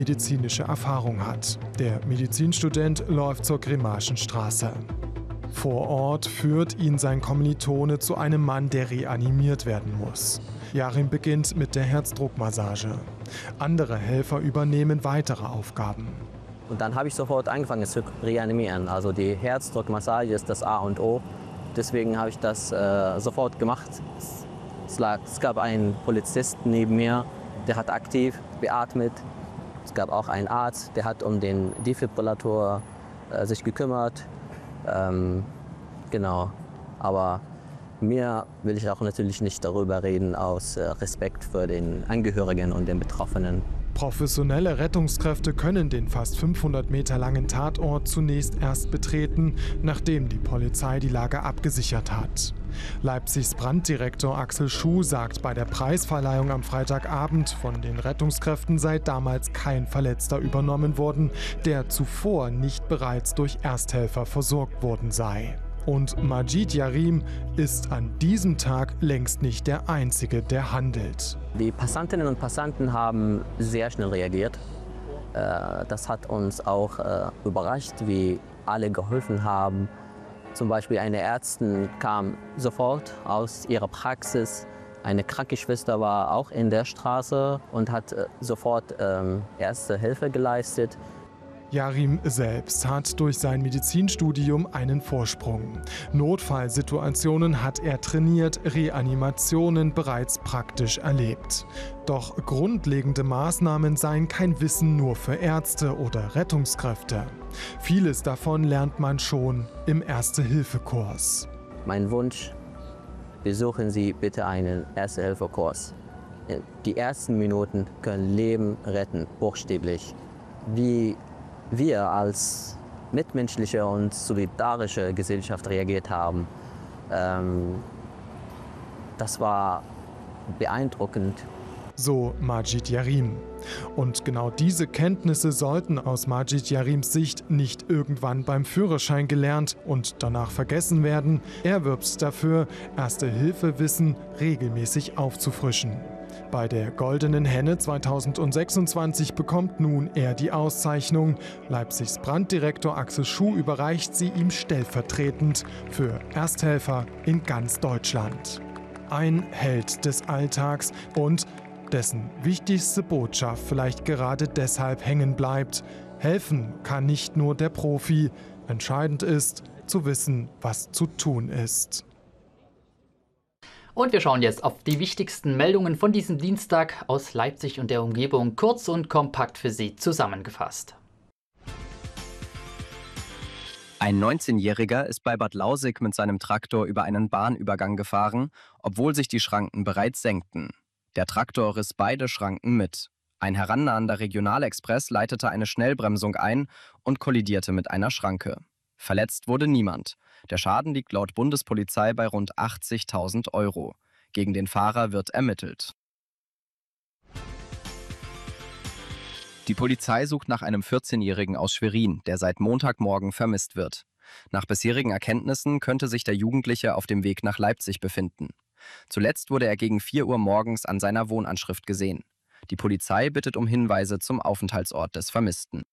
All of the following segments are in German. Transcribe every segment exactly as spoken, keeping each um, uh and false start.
medizinische Erfahrung hat. Der Medizinstudent läuft zur Grimmaschenstraße. Vor Ort führt ihn sein Kommilitone zu einem Mann, der reanimiert werden muss. Yarim beginnt mit der Herzdruckmassage. Andere Helfer übernehmen weitere Aufgaben. Und dann habe ich sofort angefangen zu reanimieren. Also die Herzdruckmassage ist das A und O. Deswegen habe ich das äh, sofort gemacht. Es, lag, es gab einen Polizisten neben mir, der hat aktiv beatmet. Es gab auch einen Arzt, der hat um den Defibrillator äh, sich gekümmert. Ähm, genau, aber mehr will ich auch natürlich nicht darüber reden, aus äh, Respekt für den Angehörigen und den Betroffenen. Professionelle Rettungskräfte können den fast fünfhundert Meter langen Tatort zunächst erst betreten, nachdem die Polizei die Lage abgesichert hat. Leipzigs Branddirektor Axel Schuh sagt bei der Preisverleihung am Freitagabend, von den Rettungskräften sei damals kein Verletzter übernommen worden, der zuvor nicht bereits durch Ersthelfer versorgt worden sei. Und Majid Yarim ist an diesem Tag längst nicht der Einzige, der handelt. Die Passantinnen und Passanten haben sehr schnell reagiert. Das hat uns auch überrascht, wie alle geholfen haben. Zum Beispiel eine Ärztin kam sofort aus ihrer Praxis. Eine Krankenschwester war auch in der Straße und hat sofort erste Hilfe geleistet. Yarim selbst hat durch sein Medizinstudium einen Vorsprung. Notfallsituationen hat er trainiert, Reanimationen bereits praktisch erlebt. Doch grundlegende Maßnahmen seien kein Wissen nur für Ärzte oder Rettungskräfte. Vieles davon lernt man schon im Erste-Hilfe-Kurs. Mein Wunsch: besuchen Sie bitte einen Erste-Hilfe-Kurs. Die ersten Minuten können Leben retten, buchstäblich. Wie wir als mitmenschliche und solidarische Gesellschaft reagiert haben, ähm, das war beeindruckend. So Majid Yarim. Und genau diese Kenntnisse sollten aus Majid Yarims Sicht nicht irgendwann beim Führerschein gelernt und danach vergessen werden. Er wirbt dafür, Erste-Hilfe-Wissen regelmäßig aufzufrischen. Bei der Goldenen Henne zweitausendsechsundzwanzig bekommt nun er die Auszeichnung. Leipzigs Branddirektor Axel Schuh überreicht sie ihm stellvertretend für Ersthelfer in ganz Deutschland. Ein Held des Alltags und dessen wichtigste Botschaft vielleicht gerade deshalb hängen bleibt: Helfen kann nicht nur der Profi. Entscheidend ist, zu wissen, was zu tun ist. Und wir schauen jetzt auf die wichtigsten Meldungen von diesem Dienstag aus Leipzig und der Umgebung, kurz und kompakt für Sie zusammengefasst. Ein neunzehnjähriger ist bei Bad Lausig mit seinem Traktor über einen Bahnübergang gefahren, obwohl sich die Schranken bereits senkten. Der Traktor riss beide Schranken mit. Ein herannahender Regionalexpress leitete eine Schnellbremsung ein und kollidierte mit einer Schranke. Verletzt wurde niemand. Der Schaden liegt laut Bundespolizei bei rund achtzigtausend Euro. Gegen den Fahrer wird ermittelt. Die Polizei sucht nach einem vierzehnjährigen aus Schwerin, der seit Montagmorgen vermisst wird. Nach bisherigen Erkenntnissen könnte sich der Jugendliche auf dem Weg nach Leipzig befinden. Zuletzt wurde er gegen vier Uhr morgens an seiner Wohnanschrift gesehen. Die Polizei bittet um Hinweise zum Aufenthaltsort des Vermissten.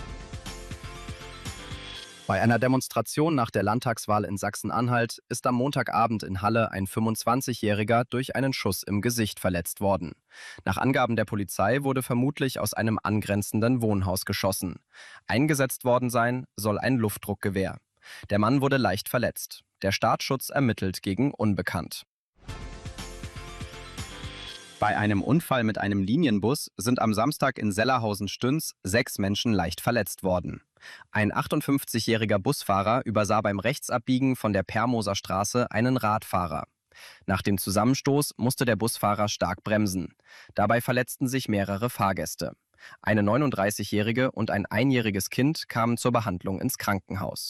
Bei einer Demonstration nach der Landtagswahl in Sachsen-Anhalt ist am Montagabend in Halle ein fünfundzwanzigjähriger durch einen Schuss im Gesicht verletzt worden. Nach Angaben der Polizei wurde vermutlich aus einem angrenzenden Wohnhaus geschossen. Eingesetzt worden sein soll ein Luftdruckgewehr. Der Mann wurde leicht verletzt. Der Staatsschutz ermittelt gegen Unbekannt. Bei einem Unfall mit einem Linienbus sind am Samstag in Sellerhausen-Stüns sechs Menschen leicht verletzt worden. Ein achtundfünfzigjähriger Busfahrer übersah beim Rechtsabbiegen von der Permoser Straße einen Radfahrer. Nach dem Zusammenstoß musste der Busfahrer stark bremsen. Dabei verletzten sich mehrere Fahrgäste. Eine neununddreißigjährige und ein einjähriges Kind kamen zur Behandlung ins Krankenhaus.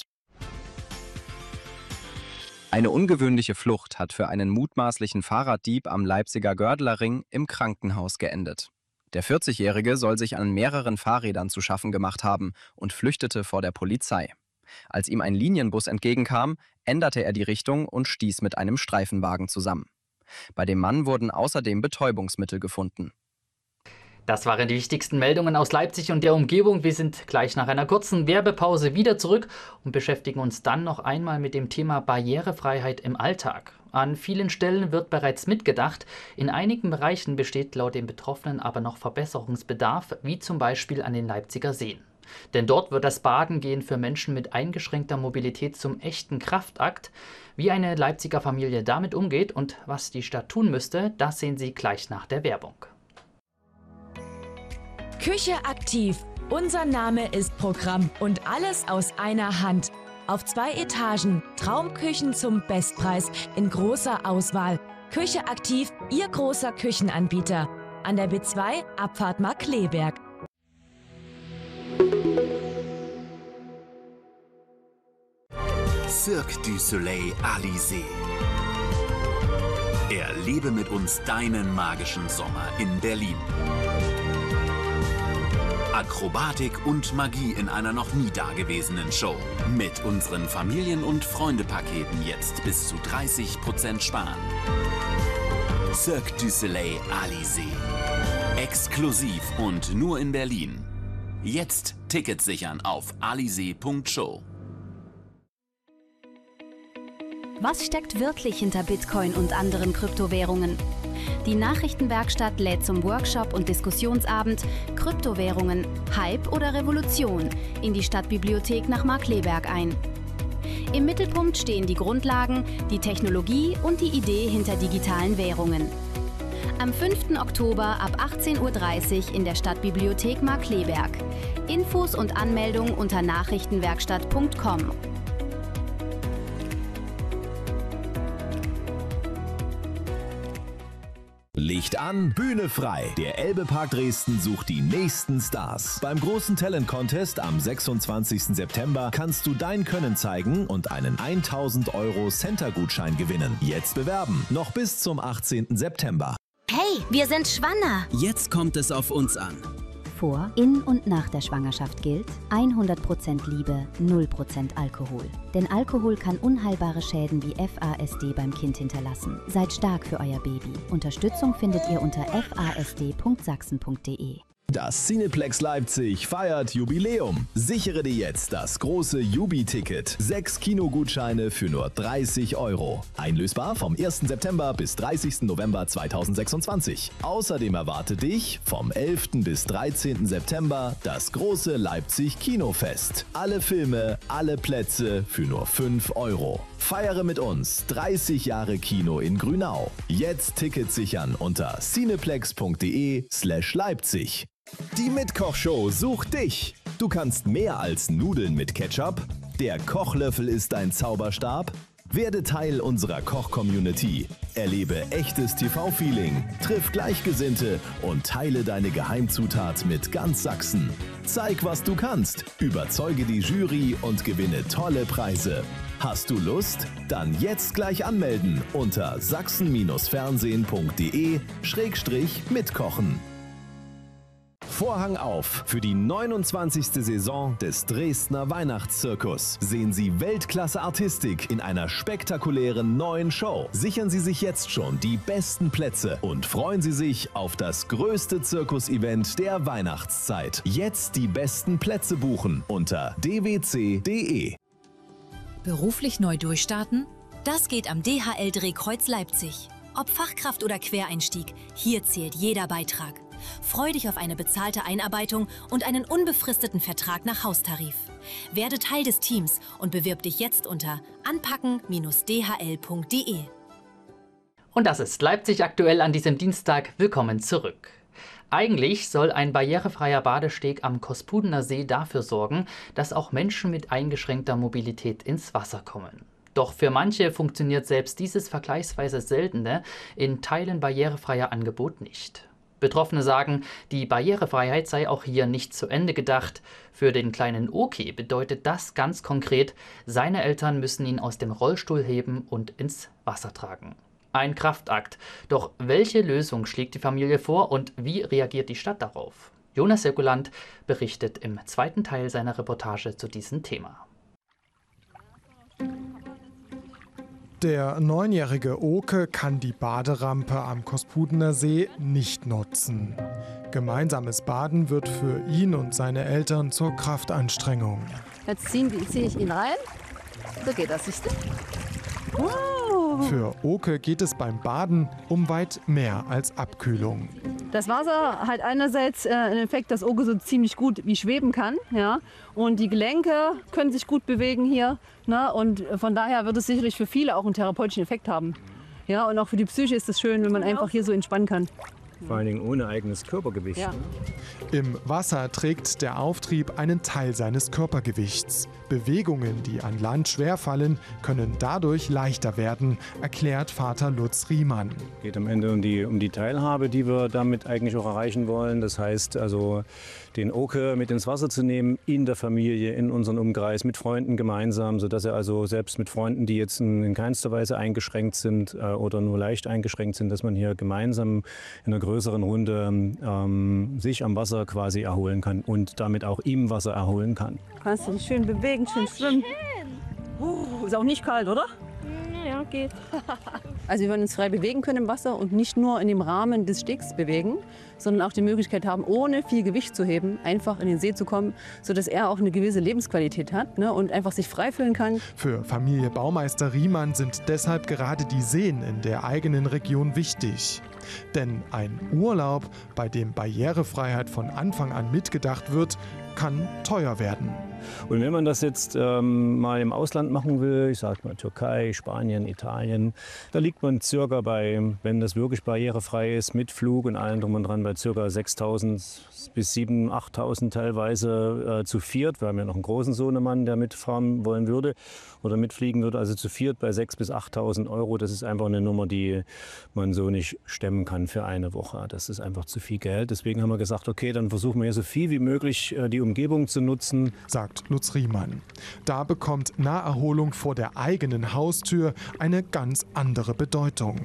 Eine ungewöhnliche Flucht hat für einen mutmaßlichen Fahrraddieb am Leipziger Gördlerring im Krankenhaus geendet. Der vierzigjährige soll sich an mehreren Fahrrädern zu schaffen gemacht haben und flüchtete vor der Polizei. Als ihm ein Linienbus entgegenkam, änderte er die Richtung und stieß mit einem Streifenwagen zusammen. Bei dem Mann wurden außerdem Betäubungsmittel gefunden. Das waren die wichtigsten Meldungen aus Leipzig und der Umgebung. Wir sind gleich nach einer kurzen Werbepause wieder zurück und beschäftigen uns dann noch einmal mit dem Thema Barrierefreiheit im Alltag. An vielen Stellen wird bereits mitgedacht. In einigen Bereichen besteht laut den Betroffenen aber noch Verbesserungsbedarf, wie zum Beispiel an den Leipziger Seen. Denn dort wird das Badengehen für Menschen mit eingeschränkter Mobilität zum echten Kraftakt. Wie eine Leipziger Familie damit umgeht und was die Stadt tun müsste, das sehen Sie gleich nach der Werbung. Küche aktiv. Unser Name ist Programm und alles aus einer Hand. Auf zwei Etagen, Traumküchen zum Bestpreis in großer Auswahl. Küche aktiv, Ihr großer Küchenanbieter. An der B zwei, Abfahrt Markkleeberg. Cirque du Soleil Alizé. Erlebe mit uns deinen magischen Sommer in Berlin. Akrobatik und Magie in einer noch nie dagewesenen Show. Mit unseren Familien- und Freunde-Paketen jetzt bis zu dreißig Prozent sparen. Cirque du Soleil Alizé. Exklusiv und nur in Berlin. Jetzt Tickets sichern auf alizé punkt show. Was steckt wirklich hinter Bitcoin und anderen Kryptowährungen? Die Nachrichtenwerkstatt lädt zum Workshop und Diskussionsabend Kryptowährungen, Hype oder Revolution in die Stadtbibliothek nach Markkleeberg ein. Im Mittelpunkt stehen die Grundlagen, die Technologie und die Idee hinter digitalen Währungen. Am fünften Oktober ab achtzehn Uhr dreißig in der Stadtbibliothek Markkleeberg. Infos und Anmeldung unter nachrichtenwerkstatt punkt com. Licht an, Bühne frei. Der Elbe-Park Dresden sucht die nächsten Stars. Beim großen Talent Contest am sechsundzwanzigsten September kannst du dein Können zeigen und einen tausend Euro Center-Gutschein gewinnen. Jetzt bewerben, noch bis zum achtzehnten September. Hey, wir sind schwanger. Jetzt kommt es auf uns an. Vor, in und nach der Schwangerschaft gilt hundert Prozent Liebe, null Prozent Alkohol. Denn Alkohol kann unheilbare Schäden wie F A S D beim Kind hinterlassen. Seid stark für euer Baby. Unterstützung findet ihr unter f a s d punkt sachsen punkt d e. Das Cineplex Leipzig feiert Jubiläum. Sichere dir jetzt das große Jubi-Ticket. Sechs Kinogutscheine für nur dreißig Euro. Einlösbar vom ersten September bis dreißigsten November zweitausendsechsundzwanzig. Außerdem erwartet dich vom elften bis dreizehnten September das große Leipzig Kinofest. Alle Filme, alle Plätze für nur fünf Euro. Feiere mit uns dreißig Jahre Kino in Grünau. Jetzt Tickets sichern unter cineplex punkt de slash Leipzig. Die Mitkochshow sucht dich. Du kannst mehr als Nudeln mit Ketchup. Der Kochlöffel ist ein Zauberstab. Werde Teil unserer Koch-Community. Erlebe echtes T V-Feeling, triff Gleichgesinnte und teile deine Geheimzutat mit ganz Sachsen. Zeig, was du kannst, überzeuge die Jury und gewinne tolle Preise. Hast du Lust? Dann jetzt gleich anmelden unter sachsen fernsehen punkt de schrägstrich mitkochen. Vorhang auf für die neunundzwanzigste Saison des Dresdner Weihnachtszirkus. Sehen Sie Weltklasse-Artistik in einer spektakulären neuen Show. Sichern Sie sich jetzt schon die besten Plätze und freuen Sie sich auf das größte Zirkus-Event der Weihnachtszeit. Jetzt die besten Plätze buchen unter d w c punkt de. Beruflich neu durchstarten? Das geht am D H L Drehkreuz Leipzig. Ob Fachkraft oder Quereinstieg, hier zählt jeder Beitrag. Freu dich auf eine bezahlte Einarbeitung und einen unbefristeten Vertrag nach Haustarif. Werde Teil des Teams und bewirb dich jetzt unter anpacken Bindestrich d h l punkt de. Und das ist Leipzig aktuell an diesem Dienstag. Willkommen zurück. Eigentlich soll ein barrierefreier Badesteg am Kospudener See dafür sorgen, dass auch Menschen mit eingeschränkter Mobilität ins Wasser kommen. Doch für manche funktioniert selbst dieses vergleichsweise seltene, in Teilen barrierefreie Angebot nicht. Betroffene sagen, die Barrierefreiheit sei auch hier nicht zu Ende gedacht. Für den kleinen Oki bedeutet das ganz konkret, seine Eltern müssen ihn aus dem Rollstuhl heben und ins Wasser tragen. Ein Kraftakt. Doch welche Lösung schlägt die Familie vor und wie reagiert die Stadt darauf? Jonas Sirkulant berichtet im zweiten Teil seiner Reportage zu diesem Thema. Der neunjährige Oke kann die Baderampe am Kospudener See nicht nutzen. Gemeinsames Baden wird für ihn und seine Eltern zur Kraftanstrengung. Jetzt ziehe zieh ich ihn rein. So geht das, siehst du? Oh. Für Oke geht es beim Baden um weit mehr als Abkühlung. Das Wasser hat einerseits äh, einen Effekt, dass Oke so ziemlich gut wie schweben kann. Ja? Und die Gelenke können sich gut bewegen hier. Ne? Und von daher wird es sicherlich für viele auch einen therapeutischen Effekt haben. Ja? Und auch für die Psyche ist es schön, wenn man einfach hier so entspannen kann. Vor allen Dingen ohne eigenes Körpergewicht. Ja. Im Wasser trägt der Auftrieb einen Teil seines Körpergewichts. Bewegungen, die an Land schwerfallen, können dadurch leichter werden, erklärt Vater Lutz Riemann. Es geht am Ende um die, um die Teilhabe, die wir damit eigentlich auch erreichen wollen. Das heißt also, den Oke mit ins Wasser zu nehmen, in der Familie, in unserem Umkreis, mit Freunden gemeinsam, sodass er also selbst mit Freunden, die jetzt in, in keinster Weise eingeschränkt sind äh, oder nur leicht eingeschränkt sind, dass man hier gemeinsam in einer größeren Runde ähm, sich am Wasser quasi erholen kann und damit auch im Wasser erholen kann. Kannst du dich schön bewegen, schön schwimmen. Uh, ist auch nicht kalt, oder? Ja, geht. Also wir wollen uns frei bewegen können im Wasser und nicht nur in dem Rahmen des Stegs bewegen, sondern auch die Möglichkeit haben, ohne viel Gewicht zu heben, einfach in den See zu kommen, sodass er auch eine gewisse Lebensqualität hat, ne, und einfach sich frei fühlen kann. Für Familie Baumeister Riemann sind deshalb gerade die Seen in der eigenen Region wichtig. Denn ein Urlaub, bei dem Barrierefreiheit von Anfang an mitgedacht wird, kann teuer werden. Und wenn man das jetzt ähm, mal im Ausland machen will, ich sage mal Türkei, Spanien, Italien, da liegt man circa bei, wenn das wirklich barrierefrei ist, mit Flug und allem drum und dran, bei circa sechstausend bis siebentausend, achttausend teilweise äh, zu viert. Wir haben ja noch einen großen Sohnemann, der mitfahren wollen würde oder mitfliegen würde, also zu viert bei sechstausend bis achttausend Euro. Das ist einfach eine Nummer, die man so nicht stemmen kann für eine Woche. Das ist einfach zu viel Geld. Deswegen haben wir gesagt, okay, dann versuchen wir hier so viel wie möglich äh, die Umgebung zu nutzen. Sagt Lutz Riemann. Da bekommt Naherholung vor der eigenen Haustür eine ganz andere Bedeutung.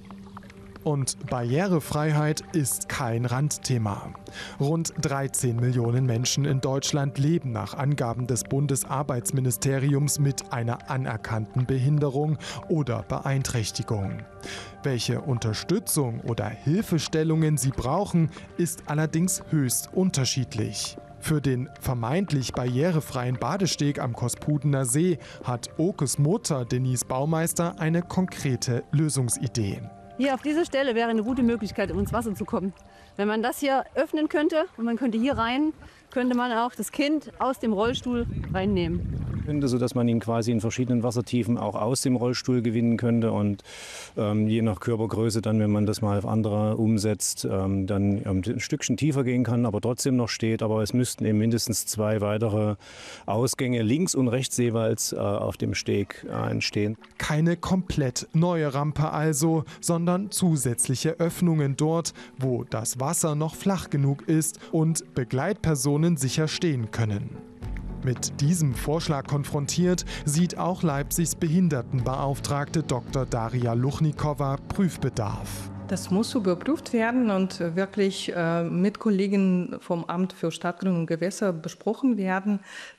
Und Barrierefreiheit ist kein Randthema. Rund dreizehn Millionen Menschen in Deutschland leben nach Angaben des Bundesarbeitsministeriums mit einer anerkannten Behinderung oder Beeinträchtigung. Welche Unterstützung oder Hilfestellungen sie brauchen, ist allerdings höchst unterschiedlich. Für den vermeintlich barrierefreien Badesteg am Kospudener See hat Okes Mutter Denise Baumeister eine konkrete Lösungsidee. Hier auf dieser Stelle wäre eine gute Möglichkeit, um ins Wasser zu kommen. Wenn man das hier öffnen könnte und man könnte hier rein, könnte man auch das Kind aus dem Rollstuhl reinnehmen. Sodass man ihn quasi in verschiedenen Wassertiefen auch aus dem Rollstuhl gewinnen könnte und ähm, je nach Körpergröße dann, wenn man das mal auf andere umsetzt, ähm, dann ähm, ein Stückchen tiefer gehen kann, aber trotzdem noch steht. Aber es müssten eben mindestens zwei weitere Ausgänge links und rechts jeweils äh, auf dem Steg äh, entstehen. Keine komplett neue Rampe also, sondern zusätzliche Öffnungen dort, wo das Wasser noch flach genug ist und Begleitpersonen sicher stehen können. Mit diesem Vorschlag konfrontiert, sieht auch Leipzigs Behindertenbeauftragte Doktor Daria Luchnikowa Prüfbedarf. Das muss überprüft werden und wirklich äh, mit Kollegen vom Amt für Stadtgrund und Gewässer besprochen werden.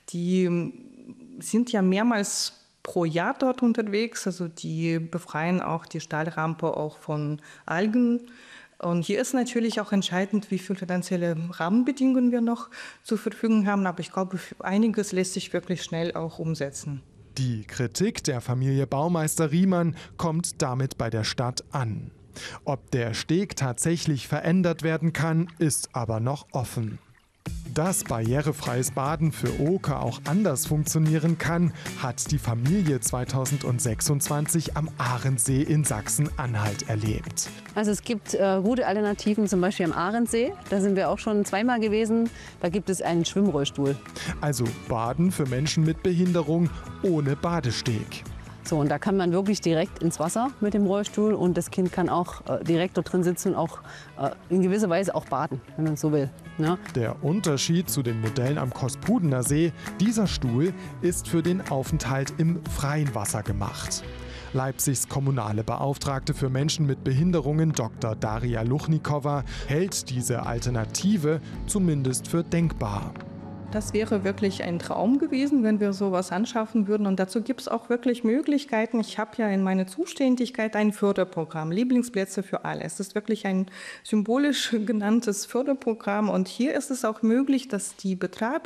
Die sind ja mehrmals pro Jahr dort unterwegs, also die befreien auch die Stahlrampe auch von Algen. Und hier ist natürlich auch entscheidend, wie viele finanzielle Rahmenbedingungen wir noch zur Verfügung haben. Aber ich glaube, einiges lässt sich wirklich schnell auch umsetzen. Die Kritik der Familie Baumeister Riemann kommt damit bei der Stadt an. Ob der Steg tatsächlich verändert werden kann, ist aber noch offen. Dass barrierefreies Baden für Oke auch anders funktionieren kann, hat die Familie zweitausendsechsundzwanzig am Ahrensee in Sachsen-Anhalt erlebt. Also es gibt äh, gute Alternativen, zum Beispiel am Ahrensee. Da sind wir auch schon zweimal gewesen. Da gibt es einen Schwimmrollstuhl. Also Baden für Menschen mit Behinderung ohne Badesteg. So, und da kann man wirklich direkt ins Wasser mit dem Rollstuhl und das Kind kann auch äh, direkt dort drin sitzen und auch äh, in gewisser Weise auch baden, wenn man so will. Ja? Der Unterschied zu den Modellen am Kospudener See, dieser Stuhl ist für den Aufenthalt im freien Wasser gemacht. Leipzigs kommunale Beauftragte für Menschen mit Behinderungen Doktor Daria Luchnikowa hält diese Alternative zumindest für denkbar. Das wäre wirklich ein Traum gewesen, wenn wir sowas anschaffen würden. Und dazu gibt es auch wirklich Möglichkeiten. Ich habe ja in meiner Zuständigkeit ein Förderprogramm, Lieblingsplätze für alle. Es ist wirklich ein symbolisch genanntes Förderprogramm. Und hier ist es auch möglich, dass die Betreiber